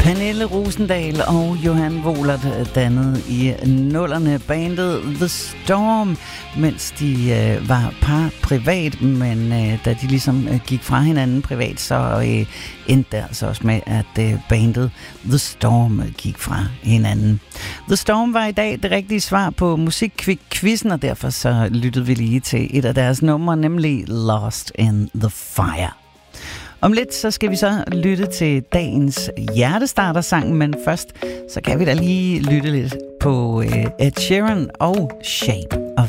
Pernille Rosendahl og Johan Wohlert dannede i 00'erne bandet The Storm, mens de var par privat, men da de ligesom gik fra hinanden privat, så endte det altså også med, at bandet The Storm gik fra hinanden. The Storm var i dag det rigtige svar på Musikkvik-quizzen, og derfor så lyttede vi lige til et af deres numre, nemlig Lost in the Fire. Om lidt, så skal vi så lytte til dagens hjertestarter-sang, men først, så kan vi da lige lytte lidt på Ed Sheeran og Shape of